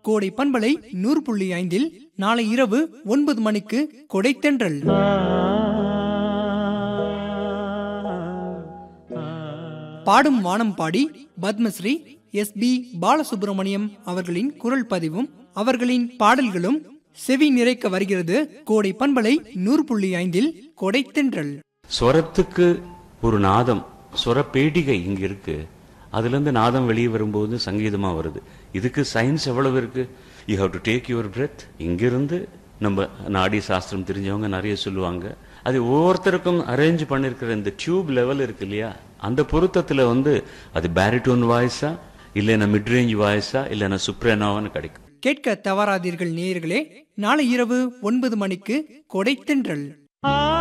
கோடை பண்பலை 100.5 நாளை இரவு 9 மணிக்கு கொடைத்தென்றல். பாடும் வானம் பாடி பத்மஸ்ரீ எஸ்.பி. பாலசுப்ரமணியம் அவர்களின் குரல் பதிவும் அவர்களின் பாடல்களும் செவி நிறைக்க வருகிறது. கோடை பண்பலை 100.5 கொடைத்தென்றல். ஸ்வரத்துக்கு ஒரு நாதம், ஸ்வர பேடிகை இங்க இருக்கு. அதுல இருந்து நாதம் வெளியே வரும்போது சங்கீதமா வருது. இதுக்கு சயின்ஸ் எவ்வளவு இருக்கு. You have to take your breadth. இங்கிருந்து நம்ம நாடி சாஸ்திரம் தெரிஞ்சவங்க நிறைய சொல்லுவாங்க. அது ஒவ்வொருத்தருக்கும் அரேஞ்ச் பண்ணிருக்கிற இந்த டியூப் லெவல் இருக்கு இல்லையா, அந்த பொருத்தத்துல அது பேரிட்டோன் வாய்ஸா இல்லைன்னா மிட்ரேஞ்ச் வாய்ஸா இல்லைன்னா சுப்ரேனோவான்னு கிடைக்கும். கேட்க தவறாதீர்கள் நேயர்களே. நாளை இரவு 9 மணிக்கு கொடைத்தென்றல்.